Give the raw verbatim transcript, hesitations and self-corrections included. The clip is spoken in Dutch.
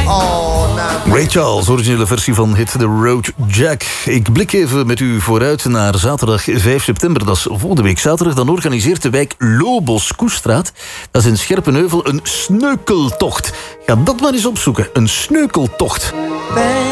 Oh, nou. Ray Charles, originele versie van Hit the Road Jack. Ik blik even met u vooruit naar zaterdag vijf september. Dat is volgende week zaterdag. Dan organiseert de wijk Lobos-Koestraat, dat is in Scherpenheuvel, een sneukeltocht. Ga dat maar eens opzoeken. Een sneukeltocht.